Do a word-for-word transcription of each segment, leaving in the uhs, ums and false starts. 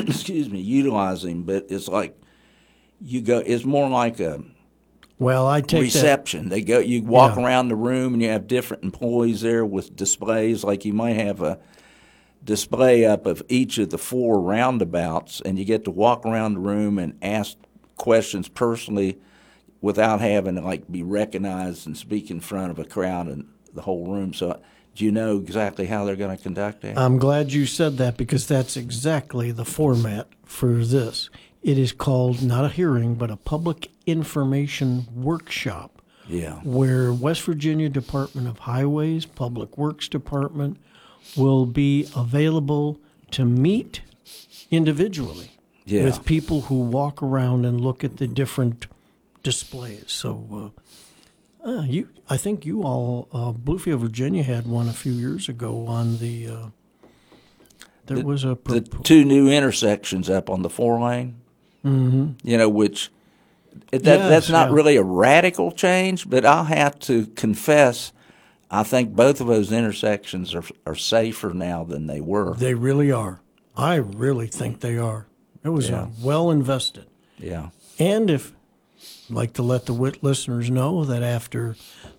excuse me, utilize him, but it's like you go. It's more like a well, I take reception. That. They go. You walk Yeah. around the room, and you have different employees there with displays. Like you might have a display up of each of the four roundabouts, and you get to walk around the room and ask questions personally without having to like be recognized and speak in front of a crowd and the whole room. So do you know exactly how they're going to conduct that? I'm glad you said that because that's exactly the format for this. It is called not a hearing, but a public information workshop. Yeah. Where West Virginia Department of Highways, Public Works Department will be available to meet individually Yeah. with people who walk around and look at the different displays. So uh, uh, you, I think you all, uh, Bluefield, Virginia had one a few years ago on the, uh, there the, was a... The two new intersections up on the four lane, mm-hmm. you know, which that Yes, that's not yeah. really a radical change, but I'll have to confess, I think both of those intersections are are safer now than they were. They really are. I really think they are. It was Yeah. uh, well invested. Yeah. And if, I'd like to let the wit listeners know that after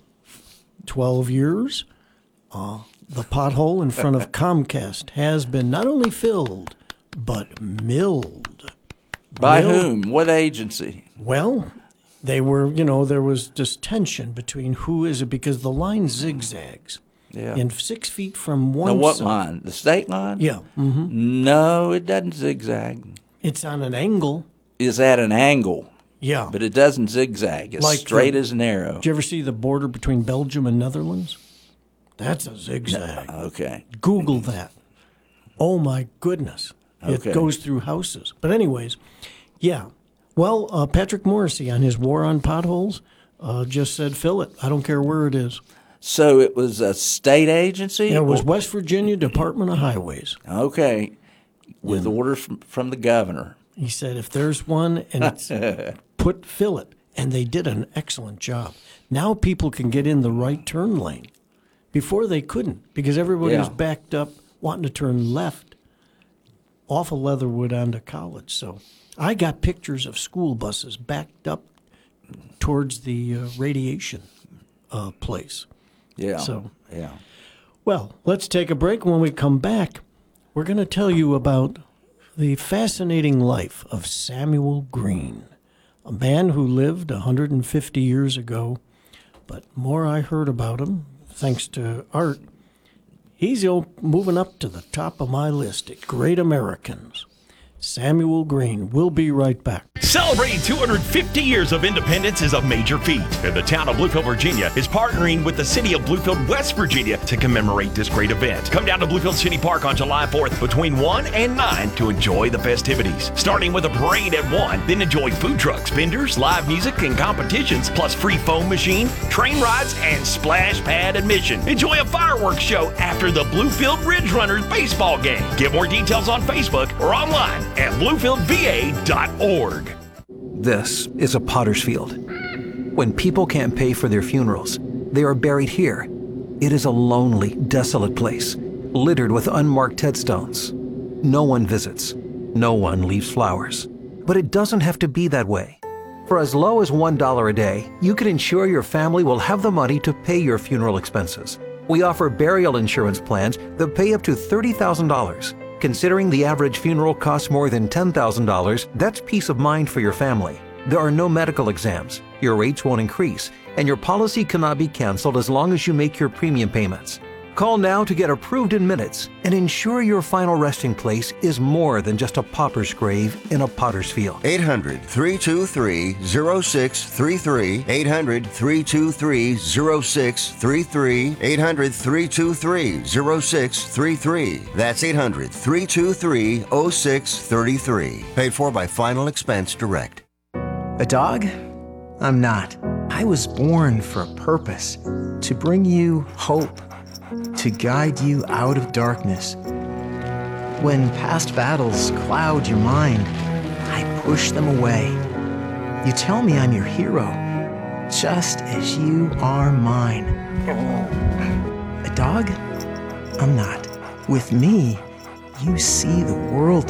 twelve years, uh, the pothole in front of Comcast has been not only filled, but milled. By Milled. whom? What agency? Well, they were, you know, there was just tension between who is it, because the line zigzags. Yeah. And six feet from Now, one what side. line? The state line? Yeah. Mm-hmm. No, it doesn't zigzag. It's on an angle. It's at an angle, Yeah. but it doesn't zigzag. It's Like straight the- as an arrow. Did you ever see the border between Belgium and Netherlands? That's a zigzag. Okay. Google that. Oh, my goodness. Okay. It goes through houses. But anyways, yeah. Well, uh, Patrick Morrissey on his War on Potholes uh, just said, fill it. I don't care where it is. So it was a state agency? And it was Or- West Virginia Department of Highways. Okay. With orders from, from the governor. He said, if there's one, and it's put, fill it. And they did an excellent job. Now people can get in the right turn lane. Before they couldn't, because everybody was Yeah. backed up wanting to turn left off of Leatherwood onto College. So I got pictures of school buses backed up towards the uh, radiation uh, place. Yeah. So- yeah. Well, let's take a break. When we come back, we're going to tell you about the fascinating life of Samuel Green, a man who lived one hundred fifty years ago. But more I heard about him, thanks to Art, he's you know, moving up to the top of my list at Great Americans. Samuel Green. We'll be right back. Celebrating two hundred fifty years of independence is a major feat, and the town of Bluefield, Virginia is partnering with the city of Bluefield, West Virginia to commemorate this great event. Come down to Bluefield City Park on July fourth between one and nine to enjoy the festivities. Starting with a parade at one, then enjoy food trucks, vendors, live music, and competitions, plus free foam machine, train rides, and splash pad admission. Enjoy a fireworks show after the Bluefield Ridge Runners baseball game. Get more details on Facebook or online at bluefield v a dot org. This is a potter's field. When people can't pay for their funerals, they are buried here. It is a lonely, desolate place, littered with unmarked headstones. No one visits. No one leaves flowers. But it doesn't have to be that way. For as low as one dollar a day, you can ensure your family will have the money to pay your funeral expenses. We offer burial insurance plans that pay up to thirty thousand dollars. Considering the average funeral costs more than ten thousand dollars, that's peace of mind for your family. There are no medical exams, your rates won't increase, and your policy cannot be canceled as long as you make your premium payments. Call now to get approved in minutes and ensure your final resting place is more than just a pauper's grave in a potter's field. eight hundred, three two three, zero six three three. eight hundred, three two three, zero six three three. eight hundred, three two three, zero six three three. That's eight hundred, three two three, zero six three three. Paid for by Final Expense Direct. A dog? I'm not. I was born for a purpose, to bring you hope, to guide you out of darkness. When past battles cloud your mind, I push them away. You tell me I'm your hero, just as you are mine. A dog? I'm not. With me, you see the world